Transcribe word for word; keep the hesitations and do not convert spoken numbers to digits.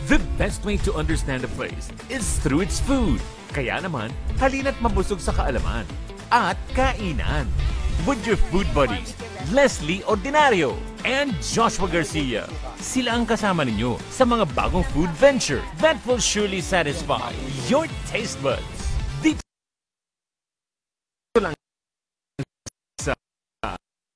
The best way to understand a place is through its food. Kaya naman, halina't mabusog sa kaalaman at kainan. With your food buddies, Leslie Ordinario and Joshua Garcia. Sila ang kasama ninyo sa mga bagong food venture that will surely satisfy your taste buds.